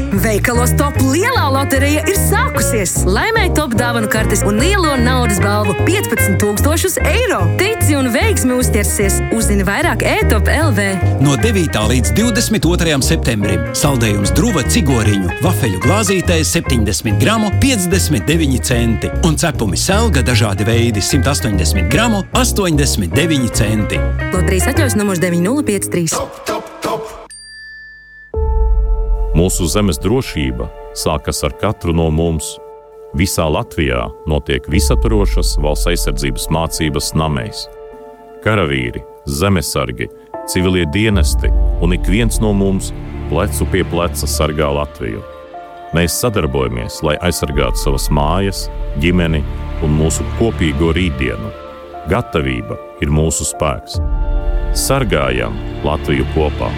Veikalos Top lielā loterija ir sākusies. Laimēj Top dāvanu kartes un lielo naudas balvu 15,000 eiro. Tici un veiksmi uzķersies. Uzzini vairāk e-Top LV. No 9. līdz 22. septembrim saldējums Druva cigoriņu vafeļu glāzītē 70 gramu 59 centi un cepumi Selga dažādi veidi 180 gramu 89 centi. Loterijas atļaujas numurs 9053. Mūsu zemes drošība sākas ar katru no mums. Visā Latvijā notiek visaturošas valsts aizsardzības mācības Nameis. Karavīri, zemesargi, civilie dienesti un ik viens no mums plecu pie pleca sargā Latviju. Mēs sadarbojamies, lai aizsargātu savas mājas, ģimeni un mūsu kopīgo rītdienu. Gatavība ir mūsu spēks. Sargājam Латвию kopā.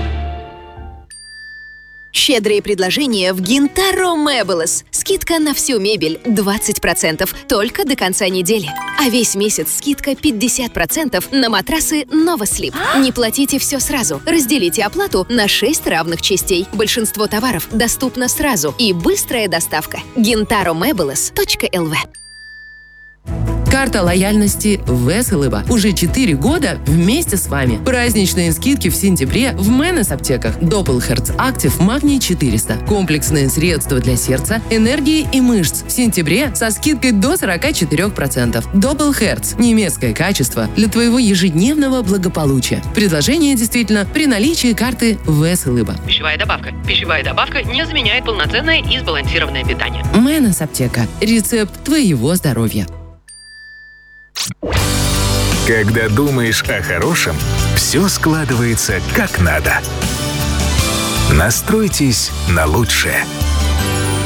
Щедрые предложения в Gintaro Möbles. Скидка на всю мебель 20% только до конца недели. А весь месяц скидка 50% на матрасы Novaslip. Не платите все сразу. Разделите оплату на 6 равных частей. Большинство товаров доступно сразу. И быстрая доставка. GintaroMöbles.lv. Карта лояльности Веселыба. Уже 4 года вместе с вами. Праздничные скидки в сентябре в Менес аптеках. Doppelherz Active Магний 400. Комплексные средства для сердца, энергии и мышц. В сентябре со скидкой до 44%. Doppelherz. Немецкое качество для твоего ежедневного благополучия. Предложение действительно при наличии карты Веселыба. Пищевая добавка не заменяет полноценное и сбалансированное питание. Менес аптека. Рецепт твоего здоровья. Когда думаешь о хорошем, все складывается как надо. Настройтесь на лучшее.